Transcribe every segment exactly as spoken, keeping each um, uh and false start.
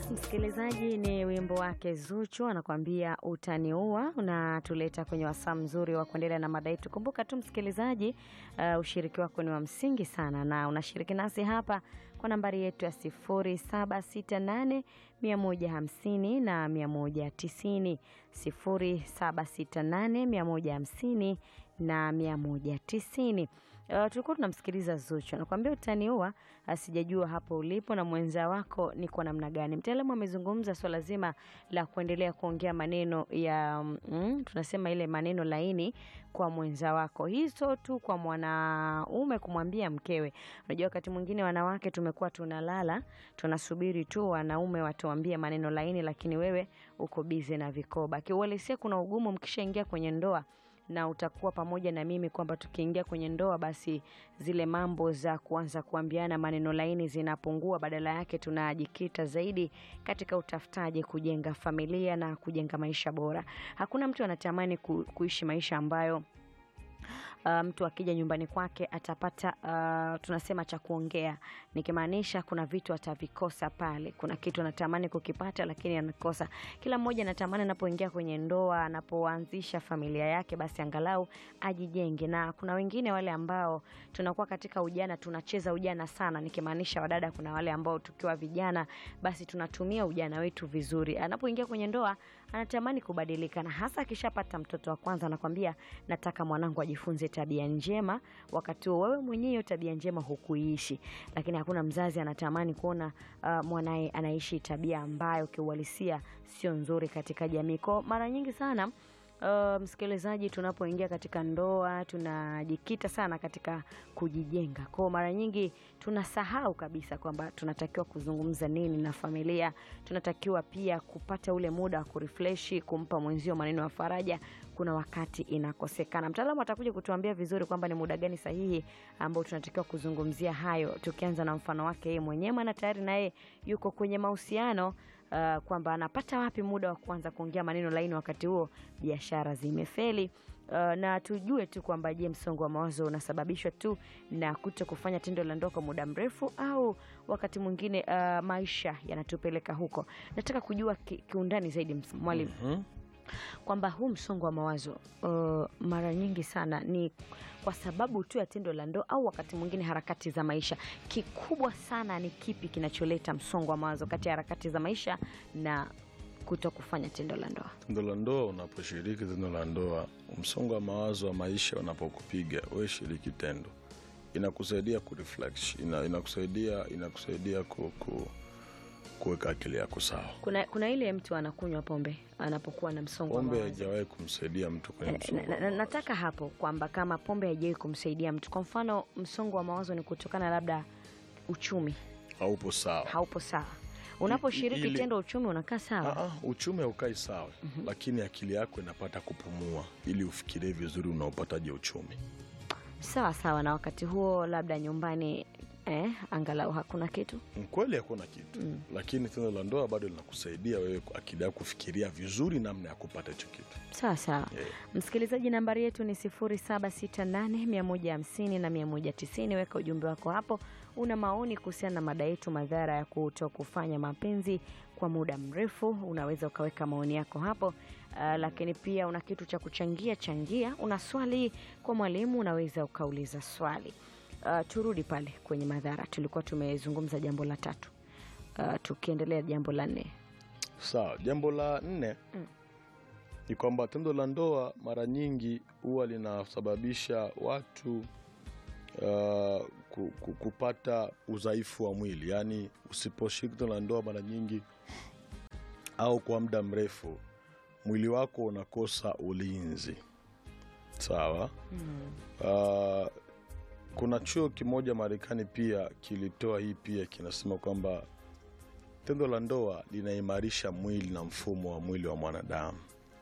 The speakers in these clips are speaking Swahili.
Msikilizaji, ni wimbo wake Zuchu anakuambia utaniua, unatuleta kwenye wasaa mzuri wa kuendelea na mada yetu. Kumbuka tu msikilizaji, uh, ushiriki wako ni wa msingi sana, na unashiriki nasi hapa kwa nambari yetu ya sifuri saba sita nane mia moja hamsini na mia moja tisini, sifuri saba sita nane mia moja hamsini na mia moja tisini. Uh, tulikuwa tunamsikiliza Zuchu anakuambia utaniua. Sijajua hapo ulipo na mwenza wako ni kwa namna gani. Mtaalamu amezungumza swala zima la kuendelea kuongea maneno ya mm, tunasema ile maneno laini kwa mwenza wako. Hii sio tu kwa mwanaume kumwambia mkewe. Unajua wakati mwingine wanawake tumekuwa tunalala, tunasubiri tu wanaume watuambie maneno laini, lakini wewe uko busy na vikoba. Kiuhalisia kuna ugumu mkishaingia kwenye ndoa, na utakuwa pamoja na mimi kwamba tukiingia kwenye ndoa basi zile mambo za kuanza kuambiana maneno laini zinapungua, badala yake tunajikita zaidi katika utafutaji kujenga familia na kujenga maisha bora. Hakuna mtu anatamani ku, kuishi maisha ambayo Uh, mtu akija nyumbani kwake atapata uh, tunasema cha kuongea, nikimaanisha kuna vitu atavikosa pale. Kuna kitu anatamani kukipata lakini anakosa. Kila mmoja anatamani anapoingia kwenye ndoa, anapoanzisha familia yake, basi angalau ajijenge. Na kuna wengine wale ambao tunakuwa katika ujana, tunacheza ujana sana, nikimaanisha wadada, kuna wale ambao tukiwa vijana basi tunatumia ujana wetu vizuri. Anapoingia kwenye ndoa anatamani kubadilika, na hasa akishapata mtoto wa kwanza anakuambia nataka mwanangu ajifunze tabia njema, wakati wewe mwenyewe tabia njema hukuishi. Lakini hakuna mzazi anatamani kuona uh, mwanae anaishi tabia ambayo kiuhalisia sio nzuri katika jamii. Kwa mara nyingi sana Uh, msikilizaji, tunapoingia katika ndoa tunajikita sana katika kujijenga. Kwa mara nyingi tunasahau kabisa kwamba tunatakiwa kuzungumza nini na familia. Tunatakiwa pia kupata ule muda wa kurefresh, kumpa mwenzio maneno ya faraja. Kuna wakati inakosekana. Mtaalamu atakuja kutuambia vizuri kwamba ni muda gani sahihi ambao tunatakiwa kuzungumzia hayo, tukianza na mfano wake yeye mwenyewe, na tayari naye yuko kwenye mahusiano. Uh, kwamba anapata wapi muda wa kuanza kuongea maneno laini wakati huo biashara zimefeli. Uh, na tujue tu kwamba je, msongo wa mawazo unasababishwa tu na kuto kufanya tendo la ndoa kwa muda mrefu, au wakati mwingine uh, maisha yanatupeleka huko? Nataka kujua ki, kiundani zaidi mwalimu. Mm-hmm. Kwamba huu msongo wa mawazo uh, mara nyingi sana ni kwa sababu tu ya tendo la ndoa, au wakati mwingine harakati za maisha. Kikubwa sana ni kipi kinacholeta msongo wa mawazo kati ya harakati za maisha na kuto kufanya tendo la ndoa? Tendo la ndoa, unaposhiriki tendo la ndoa, msongo wa mawazo wa maisha unapokupiga, wewe shiriki tendo. Inakusaidia kureflect, ina, inakusaidia inakusaidia ku, ku kuweka akili yako sawa. Kuna kuna ile mtu anakunywa pombe anapokuwa na msongo wa mawazo. Pombe haijawahi kumsaidia mtu kwenye msongo. Na, na, nataka hapo kwamba kama pombe haijawahi kumsaidia mtu, kwa mfano msongo wa mawazo ni kutokana labda uchumi haupo sawa. Haupo sawa. Unaposhiriki tendo uchumi unakaa sawa? Ah, uchumi haukai sawa. Mm-hmm. Lakini akili yako inapata kupumua ili ufikirie vizuri unaopataje uchumi. Sawa sawa. Na wakati huo labda nyumbani Eh, angalau hakuna kitu. Kweli hakuna kitu. Mm. Lakini tendo la ndoa bado linakusaidia wewe akili yako kufikiria vizuri namna ya kupata hicho kitu. Sawa sawa. Yeah. Msikilizaji, nambari yetu ni sifuri saba sita nane mia moja hamsini na mia moja tisini. Weka ujumbe wako hapo. Una maoni kuhusiana na mada yetu, madhara ya kutokufanya mapenzi kwa muda mrefu, unaweza ukaweka maoni yako hapo. Uh, lakini pia una kitu cha kuchangia changia. Una swali kwa mwalimu, unaweza ukauliza swali. Uh, turudi pale kwenye madhara. Tulikuwa tumezungumza jambo la tatu. Uh, tukiendelea jambo la nne. Sawa, jambo la nne mm. ni kwamba tendo la ndoa mara nyingi huwa linasababisha watu uh, kupata udhaifu wa mwili. Yaani usiposhiriki tendo la ndoa mara nyingi au kwa muda mrefu, mwili wako unakosa ulinzi. Sawa? Mm. Uh, kuna chuo kimoja Marekani pia kilitoa hii pia kinasema kwamba tendo la ndoa linaimarisha mwili na mfumo wa mwili wa mwanadamu.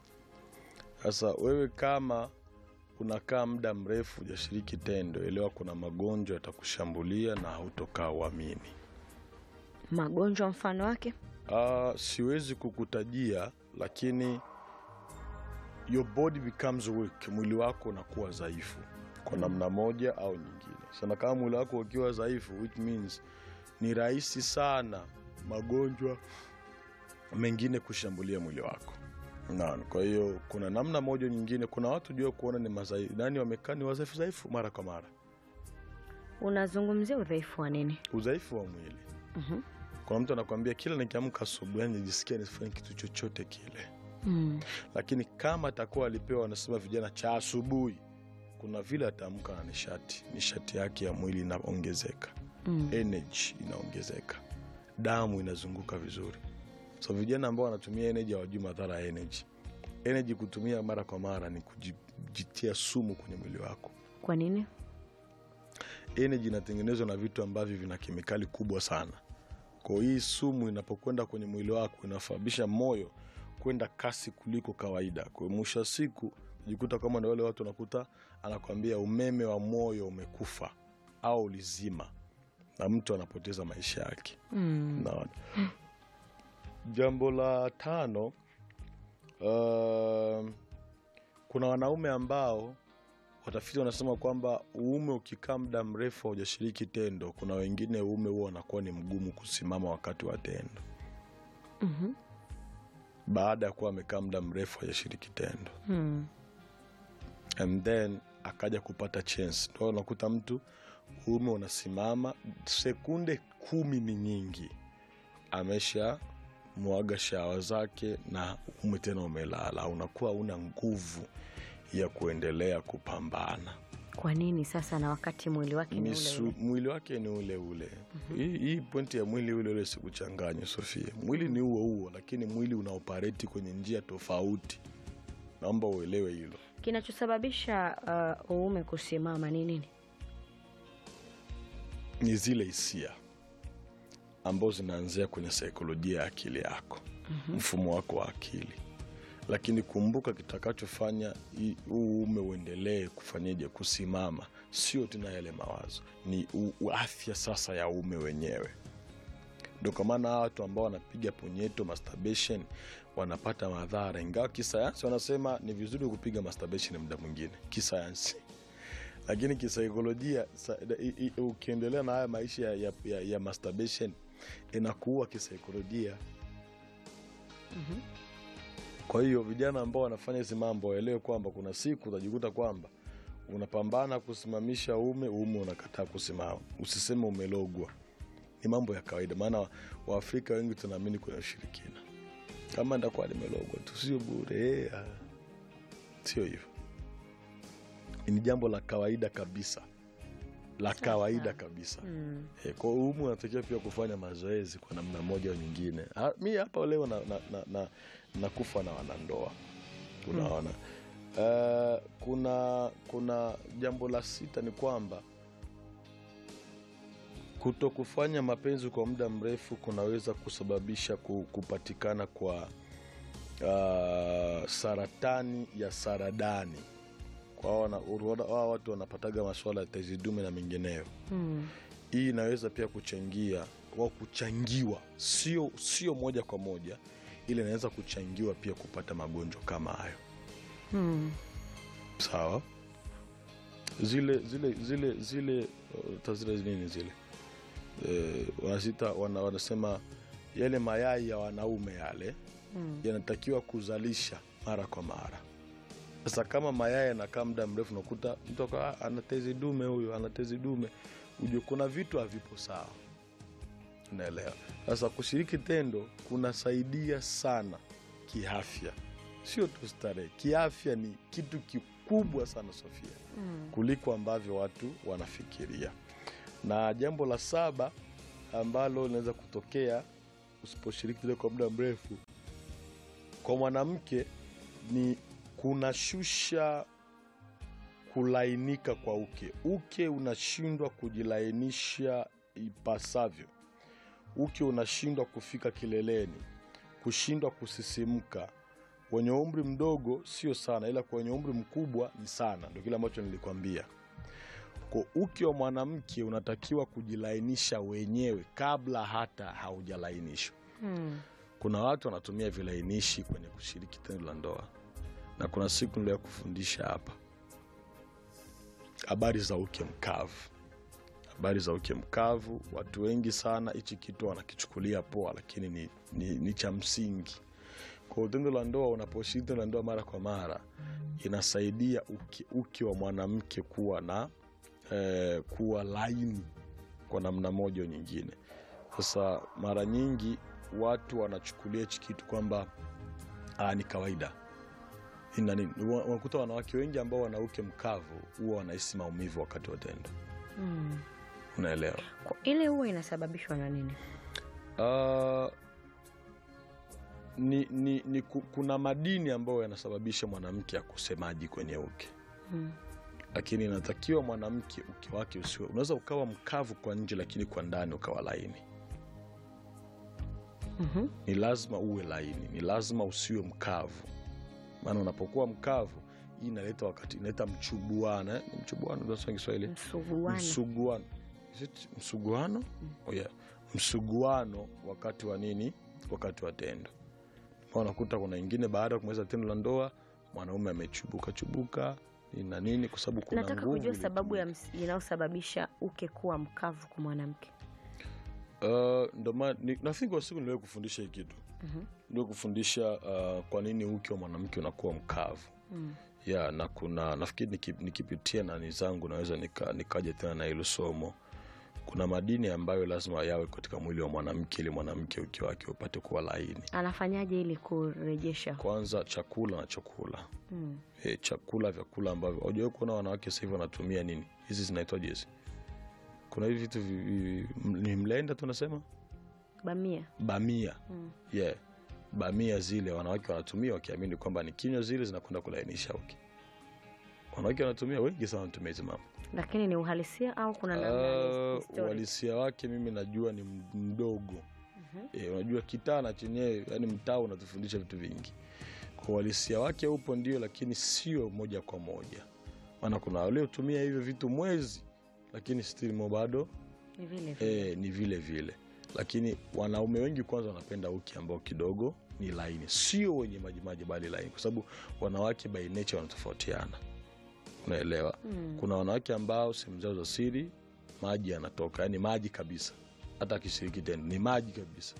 Sasa wewe kama unakaa muda mrefu hujashiriki tendo, elewa kuna magonjwa yatakushambulia na hautokaa uamini. Magonjwa mfano wake? Ah, siwezi kukutajia, lakini your body becomes weak, mwili wako unakuwa dhaifu kwa namna moja au nyingine. Sana kama mwili wako ukiwa dhaifu, which means ni rahisi sana magonjwa mengine kushambulia mwili wako. Naam, kwa hiyo kuna namna moja nyingine, kuna watu jua kuona ni mazai, nani wamekaa ni wadhaifu dhaifu mara kwa mara. Unazungumzia udhaifu wa nini? Udhaifu wa mwili. Mhm. Mm, Kuna mtu anakuambia kila nikiamka asubuhi nijisikia nisifanye kitu chochote kile. mm. Lakini kama atakuwa alipewa, wanasema vijana, cha asubuhi, kuna vile ataamka na nishati, nishati yake ya mwili inaongezeka. Mm. Energy inaongezeka. Damu inazunguka vizuri. So vijana ambao wanatumia energy hawajui madhara ya energy. Energy kutumia mara kwa mara ni kujitia sumu kwenye mwili wako. Kwa nini? Energy inatengenezwa na vitu ambavyo vina kemikali kubwa sana. Kwa hii sumu inapokwenda kwenye mwili wako inasababisha moyo kwenda kasi kuliko kawaida. Kwa mwisho wa siku unajikuta kama na wale watu wanakuta anakuambia umeme wa moyo umekufa au ulizima, na mtu anapoteza maisha yake. Mm. Naona. Jambo la tano, uh, kuna wanaume ambao watafiti wanasema kwamba uume ukikaa muda mrefu hujashiriki tendo, kuna wengine uume huo unakuwa ni mgumu kusimama wakati wa tendo. Mhm. Baada ya kuwa amekaa muda mrefu hajashiriki tendo. Mm. And then akaja kupata chance. Ndio unakuta mtu uume unasimama sekunde kumi ni nyingi. Amesha mwaga shawa zake na uume tena umelala, unakuwa una nguvu ya kuendelea kupambana. Kwa nini sasa, na wakati mwili wake ni ule ule? Mwili wake ni ule ule. Mm-hmm. Hii hii pointi ya mwili ule ule sikuchanganye, Sofia. Mwili ni huo huo, lakini mwili unaoperate kwenye njia tofauti. Naomba uelewe hilo. Kinachosababisha uh, uume kusimama ni nini? Ni zile hisia ambazo zinaanzia kwenye saikolojia ya akili yako. Mm-hmm. Mfumo wako wa akili. Lakini kumbuka kitakachofanya huu uume uendelee kufanyaje kusimama sio tena yale mawazo, ni afya sasa ya uume wenyewe. Ndio kwa maana watu ambao wanapiga punyeto, masturbation, wanapata madhara. Ingawa kisayansi wanasema ni vizuri kupiga masturbation muda mwingine, kisayansi. Lakini kisaikolojia ukiendelea na haya maisha ya, ya, ya, ya masturbation inakuwa kisaikolojia. Mhm. Kwa hiyo vijana ambao wanafanya hizo mambo waelewe kwamba kuna siku utajikuta kwamba unapambana kusimamisha uume, uume unakataa kusimama. Usiseme umelogwa. Ni mambo ya kawaida, maana Waafrika wengi tunaamini kuna ushirikina. Kama ndakuwa nimelogwa tu sio bure. Eh, sio hivyo. Ni jambo la kawaida kabisa. La kawaida kabisa. Mm. E, kwa uume unatakiwa pia kufanya mazoezi kwa namna moja au nyingine. Ha, mimi hapa leo na na, na, na nakufa na wanandoa. Unaona. Mm. Uh, kuna kuna jambo la sita ni kwamba kutokufanya mapenzi kwa muda mrefu kunaweza kusababisha kupatikana kwa uh, saratani ya saradani. Kwa wana wao watu wanapataga masuala ya tezi dume na mengineyo. Mm. Hii inaweza pia kuchangia au kuchangiwa, sio sio moja kwa moja, ile inaweza kuchangiwa pia kupata magonjwa kama hayo. Mm. Sawa. Zile zile zile zile tazira nini zile? Eh, wanasita wana, wanasema yale mayai ya wanaume yale. Mm. Yanatakiwa kuzalisha mara kwa mara. Sasa kama mayai yanakaa muda mrefu unakuta mtu ana tezi dume, huyo ana tezi dume, ujue kuna vitu havipo sawa. Unaelewa? Sasa kushiriki tendo kunasaidia sana kiafya. Sio tu starehe. Kiafya ni kitu kikubwa sana, Sofia. Mm. Kuliko ambavyo watu wanafikiria. Na jambo la saba ambalo linaweza kutokea usiposhiriki tendo kwa muda mrefu kwa mwanamke ni kunashusha kulainika kwa uke. Uke unashindwa kujilainisha ipasavyo. Uke unashindwa kufika kileleni, kushindwa kusisimka. Wenye umri mdogo sio sana, ila kwa wenye umri mkubwa ni sana. Ndio kile ambacho nilikwambia. Kwa uke wa mwanamke unatakiwa kujilainisha wenyewe kabla hata haujalainishwa. Hmm. Kuna watu wanatumia vilainishi kwenye kushiriki tendo la ndoa. Na kuna siku nilio kufundisha hapa habari za uke mkavu, habari za uke mkavu. Watu wengi sana hichi kitu wanakichukulia poa, lakini ni, ni, ni cha msingi. Kwa tendo la ndoa, unaposhiriki tendo la ndoa mara kwa mara, inasaidia uke, uke wa mwanamke kuwa na eh, kuwa laini kwa namna moja au nyingine. Sasa mara nyingi watu wanachukulia hichi kitu kwamba ah, ni kawaida. Ina nini? Unakuta wanawake wengi ambao wana uke mkavu huwa wanahisi maumivu wakati wa tendo. Mm. Unaelewa? Kwa ile huwa inasababishwa na nini? Uh, ni, ni, ni kuna madini ambayo yanasababisha mwanamke akose maji kwenye uke. Mm. Lakini inatakiwa mwanamke uke wake usiwe, unaweza ukawa mkavu kwa nje lakini kwa ndani ukawa laini. Mhm. Ni lazima uwe laini, ni lazima usiwe mkavu. Maana unapokuwa mkavu, hii inaleta wakati inaleta mchubuano, eh? Mchubuano ndio sasa Kiswahili. Msuguano. Msuguano. Is it msuguano? Mm. Oh yeah. Msuguano wakati wa nini? Wakati wa tendo. Maana unakuta kuna wengine baada ya kumaliza tendo la ndoa, mwanaume amechubuka chubuka na nini kwa sababu kuna nguvu. Nataka kujua sababu ya inayosababisha uke kuwa mkavu kwa mwanamke. Uh, ndo maana nafikiri kwa siku niliwahi kufundisha hii kitu. Mhm. Mm, ndio kufundisha uh, kwa nini uke wa mwanamke unakuwa mkavu. Mm. Ya, na kuna nafikiri nikipitia na nizangu naweza nika, nikaja tena na hilo somo. Kuna madini ambayo lazima yawe katika mwili wa mwanamke ili mwanamke uke wake upate kuwa laini. Anafanyaje ili kurejesha? Kwanza chakula na chakula. Mm. E, chakula vyakula ambavyo unajua kuna wanawake sasa hivi wanatumia nini? Hizi zinaitwa jezi. Kuna hivi vitu ni mlenda tunasema? Bamia. Bamia. Mm. Yeah. Bamia zile wanawake wanatumia wakiamini kwamba ni kinywa zile zinakwenda kulainisha uke. Wanawake wanatumia, wengi sana wanatumia hizo mambo. Lakini ni uhalisia au kuna namna uh, uhalisia wake mimi najua ni mdogo. Mhm. Eh, unajua kitaa na chenyewe, yani mtaa unatufundisha vitu vingi. Kwa uhalisia wake upo ndio, lakini sio moja kwa moja. Maana kuna wale hutumia hivyo vitu mwezi lakini still mo bado ni vile vile. Eh, ni vile vile. Lakini wanaume wengi kwanza wanapenda uke ambao kidogo ni laini, sio wenye maji maji bali laini, kwa sababu wanawake by nature wanatofautiana. Unaelewa? Mm. Kuna wanawake ambao sehemu zao za siri maji yanatoka, yani maji kabisa. Hata akishiriki tena ni maji kabisa.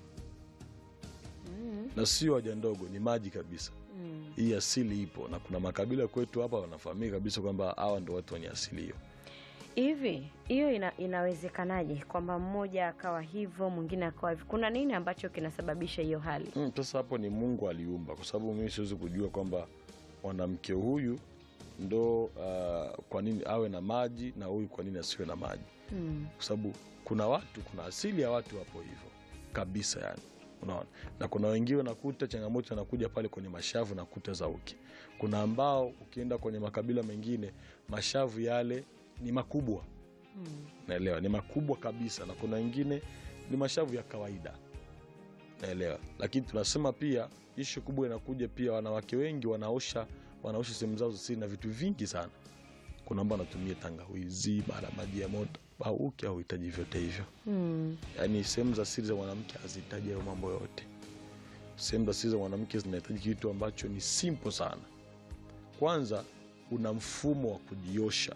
Mm. Na sio haja ndogo, ni maji kabisa. Mm. Hii asili ipo, na kuna makabila kwetu hapa wanafahamika kabisa kwamba hawa ndio watu wenye asili hiyo. Hivi hiyo ina, inawezekanaje kwamba mmoja akawa hivyo mwingine akawa hivyo? Kuna nini ambacho kinasababisha hiyo hali? Mm, sasa hapo ni Mungu aliumba, kwa sababu mimi siwezi kujua kwamba mwanamke huyu ndo uh, kwa nini awe na maji na huyu kwa nini asiwe na maji. Mm. Kwa sababu kuna watu, kuna asili ya watu hapo hivyo kabisa yani. Unaona? Na kuna wengine nakuta changamoto anakuja pale kwenye mashavu na kuta za uke. Kuna ambao ukienda kwenye makabila mengine mashavu yale ni makubwa. Mm. Naelewa, ni makubwa kabisa, na kuna wengine ni mashavu ya kawaida. Naelewa. Lakini tunasema pia issue kubwa inakuja pia wanawake wengi wanaosha wanaosha sehemu zao zisi na vitu vingi sana. Kuna ambao wanatumia tangawizi, mara maji ya moto, au uke au hitaji vyote hivyo. Mm. Yaani sehemu za siri za mwanamke hazihitaji hayo mambo yote. Sehemu za siri za mwanamke zinahitaji kitu ambacho ni simple sana. Kwanza una mfumo wa kujiosha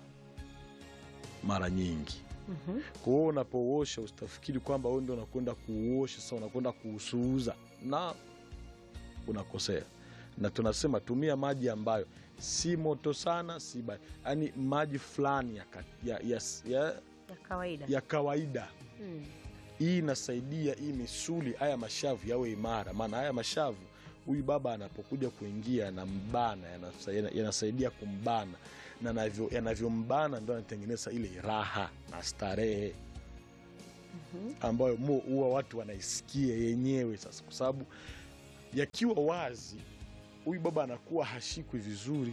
mara nyingi. Mhm. Kwa hiyo unapoosha usitafikiri kwamba wewe ndio unakwenda kuosha, sasa unakwenda kuusuuza, na unakosea. Na tunasema tumia maji ambayo si moto sana, si ba, yani maji fulani ya, ya, ya, ya, Ya kawaida. ya kawaida. Mm. Hii inasaidia hii misuli, haya mashavu yawe imara. Maana haya mashavu huyu baba anapokuja kuingia na mbana yanasaidia, yanasaidia kumbana, na navyo yanavyombana ndio anatengeneza ile raha na starehe. Mhm. Ambayo huwa watu wanaisikia yenyewe sasa, kwa sababu yakiwa wazi huyu baba anakuwa hashikwi vizuri.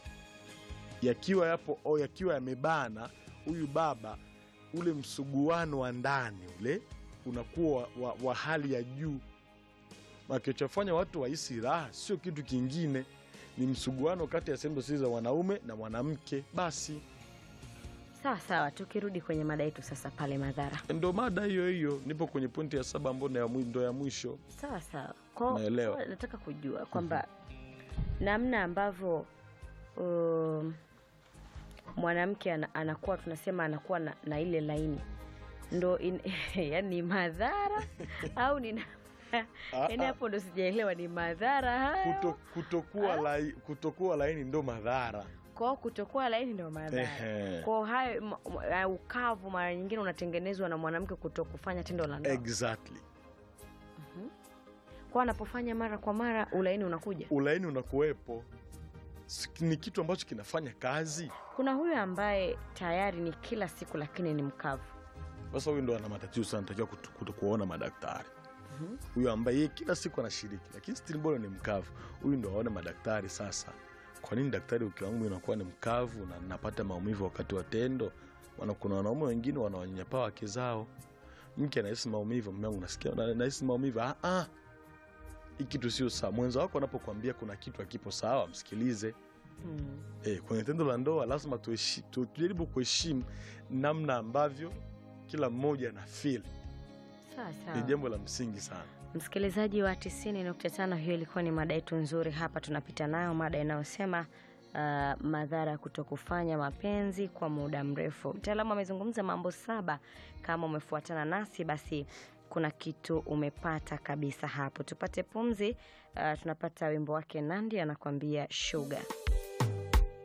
Yakiwa yapo au yakiwa yamebana, huyu baba ule msuguano wa ndani ule unakuwa wa, wa, wa hali ya juu. Makachofanya watu wahisi raha sio kitu kingine, ni msuguano kati ya sehemu za wanaume na mwanamke basi. Sawa sawa, tukirudi kwenye mada yetu sasa pale madhara. Ndio mada hiyo hiyo, nipo kwenye pointi ya saba ambayo ya ndo ya mwisho. Sawa sawa. Kwa Naelewa. nataka kujua kwamba namna ambavyo um, mwanamke anakuwa tunasema anakuwa na, na ile laini ndo in, yani madhara au ni yani hapo ndo sijaelewa ni madhara hayo. Kuto, kutokuwa lai, kutokuwa laini ndo madhara. Kwa kutokuwa laini ndo madhara. Kwa hayo ukavu mara nyingine unatengenezwa na mwanamke kutokufanya tendo la ndoa. Exactly. Mhm. Kwa anapofanya mara kwa mara ulaini unakuja. Ulaini unakuwepo. Ni kitu ambacho kinafanya kazi. Kuna huyu ambaye tayari ni kila siku lakini ni mkavu. Sasa huyu ndo ana matatizo sana, anatakiwa kutokuona madaktari. Mhm. Huyu ambaye yeye kila siku anashiriki lakini still bado ni mkavu, huyu ndo aone madaktari sasa. Kwa nini daktari, uke wangu inakuwa ni mkavu na napata maumivu wakati wa tendo? Maana kuna wanaume wengine wanawanyanyapaa wake zao. Mke anahisi maumivu, mume wangu nasikia anahisi maumivu. Ah ah. Hiki kitu sio sawa. Mwenza wako anapokuambia kuna kitu hakipo sawa, msikilize. Mm. Eh, kwenye tendo la ndoa lazima tujaribu kuheshimu namna ambavyo kila mmoja ana feel. Sawa sawa. Ni jambo la msingi sana. Msikilizaji wa tisini nukta tano, hiyo ilikuwa ni mada yetu nzuri hapa tunapita nayo, mada inayosema uh, madhara ya kutokufanya mapenzi kwa muda mrefu. Mtaalamu amezungumza mambo saba. Kama umefuatana nasi basi kuna kitu umepata kabisa hapo. Tupate pumzi, uh, tunapata wimbo wake Nandy anakuambia Sugar.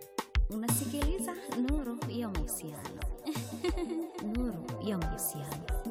Unasikiliza Nuru ya Mahusiano. Nuru ya Mahusiano.